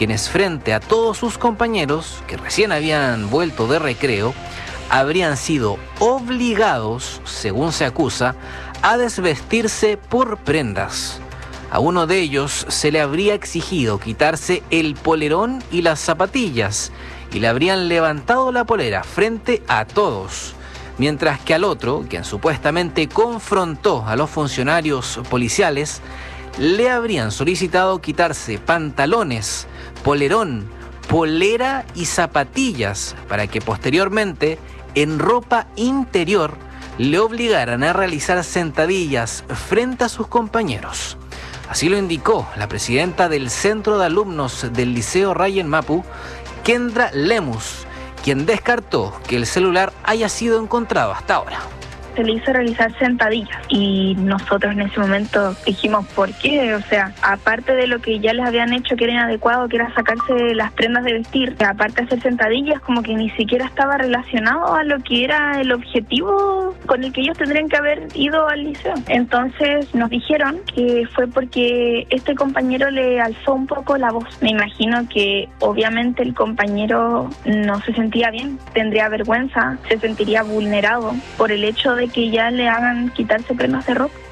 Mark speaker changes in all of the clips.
Speaker 1: quienes frente a todos sus compañeros, que recién habían vuelto de recreo, habrían sido obligados, según se acusa, a desvestirse por prendas. A uno de ellos se le habría exigido quitarse el polerón y las zapatillas y le habrían levantado la polera frente a todos, mientras que al otro, quien supuestamente confrontó a los funcionarios policiales, le habrían solicitado quitarse pantalones, polerón, polera y zapatillas para que posteriormente, en ropa interior, le obligaran a realizar sentadillas frente a sus compañeros. Así lo indicó la presidenta del Centro de Alumnos del Liceo Ryan Mapu, Kendra Lemus, quien descartó que el celular haya sido encontrado hasta ahora.
Speaker 2: Se le hizo realizar sentadillas y nosotros en ese momento dijimos ¿por qué? O sea, aparte de lo que ya les habían hecho que era inadecuado, que era sacarse las prendas de vestir, aparte de hacer sentadillas, como que ni siquiera estaba relacionado a lo que era el objetivo con el que ellos tendrían que haber ido al liceo. Entonces nos dijeron que fue porque este compañero le alzó un poco la voz. Me imagino que obviamente el compañero no se sentía bien, tendría vergüenza, se sentiría vulnerado por el hecho de que ya le hagan quitarse prendas de ropa.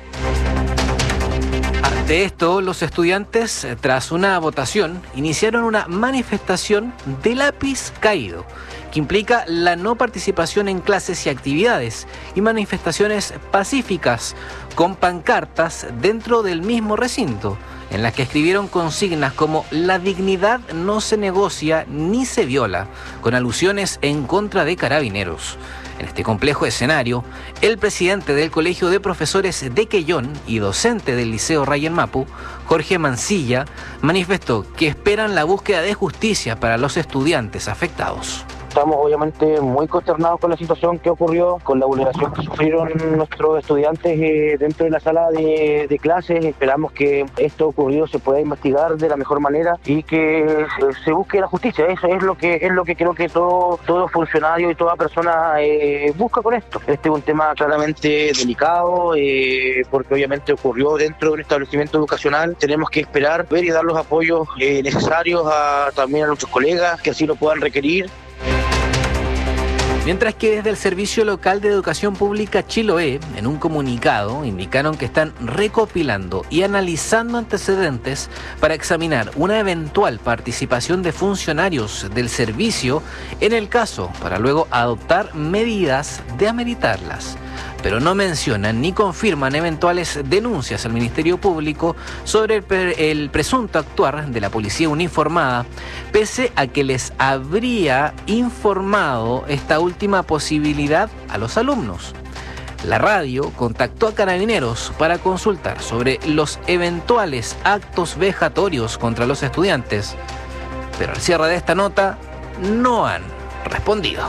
Speaker 1: Ante esto, los estudiantes, tras una votación, iniciaron una manifestación de lápiz caído, que implica la no participación en clases y actividades, y manifestaciones pacíficas con pancartas dentro del mismo recinto, en las que escribieron consignas como «La dignidad no se negocia ni se viola», con alusiones en contra de Carabineros. En este complejo escenario, el presidente del Colegio de Profesores de Quellón y docente del Liceo Ryan Mapu, Jorge Mancilla, manifestó que esperan la búsqueda de justicia para los estudiantes afectados.
Speaker 3: Estamos obviamente muy consternados con la situación que ocurrió, con la vulneración que sufrieron nuestros estudiantes dentro de la sala de clases. Esperamos que esto ocurrido se pueda investigar de la mejor manera y que se busque la justicia. Eso es lo que creo que todo funcionario y toda persona busca con esto. Este es un tema claramente delicado porque obviamente ocurrió dentro de un establecimiento educacional. Tenemos que esperar, ver y dar los apoyos necesarios también a nuestros colegas que así lo puedan requerir.
Speaker 1: Mientras que desde el Servicio Local de Educación Pública Chiloé, en un comunicado, indicaron que están recopilando y analizando antecedentes para examinar una eventual participación de funcionarios del servicio en el caso, para luego adoptar medidas de ameritarlas. Pero no mencionan ni confirman eventuales denuncias al Ministerio Público sobre el presunto actuar de la policía uniformada, pese a que les habría informado esta última posibilidad a los alumnos. La radio contactó a Carabineros para consultar sobre los eventuales actos vejatorios contra los estudiantes, pero al cierre de esta nota no han respondido.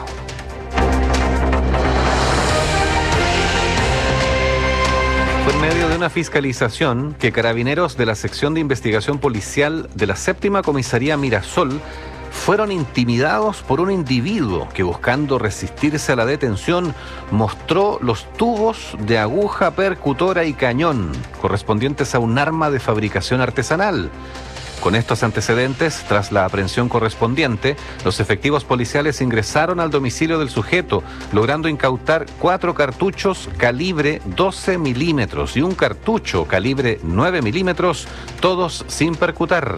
Speaker 4: Fue en medio de una fiscalización que Carabineros de la Sección de Investigación Policial de la Séptima Comisaría Mirasol fueron intimidados por un individuo que, buscando resistirse a la detención, mostró los tubos de aguja percutora y cañón correspondientes a un arma de fabricación artesanal. Con estos antecedentes, tras la aprehensión correspondiente, los efectivos policiales ingresaron al domicilio del sujeto, logrando incautar 4 cartuchos calibre 12 milímetros y un cartucho calibre 9 milímetros, todos sin percutar.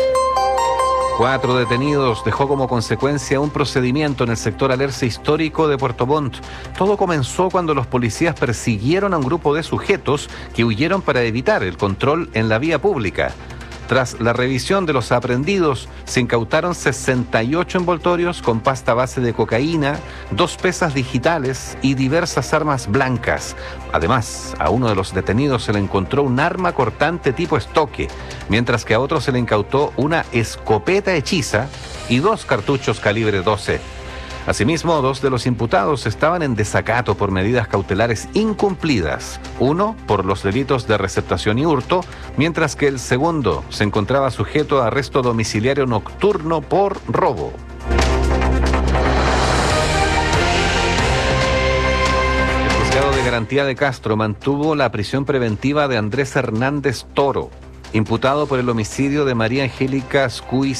Speaker 4: 4 detenidos dejó como consecuencia un procedimiento en el sector Alerce histórico de Puerto Montt. Todo comenzó cuando los policías persiguieron a un grupo de sujetos que huyeron para evitar el control en la vía pública. Tras la revisión de los aprehendidos, se incautaron 68 envoltorios con pasta base de cocaína, 2 pesas digitales y diversas armas blancas. Además, a uno de los detenidos se le encontró un arma cortante tipo estoque, mientras que a otro se le incautó una escopeta hechiza y 2 cartuchos calibre 12. Asimismo, 2 de los imputados estaban en desacato por medidas cautelares incumplidas. Uno por los delitos de receptación y hurto, mientras que el segundo se encontraba sujeto a arresto domiciliario nocturno por robo. El juzgado de garantía de Castro mantuvo la prisión preventiva de Andrés Hernández Toro, imputado por el homicidio de María Angélica Scuy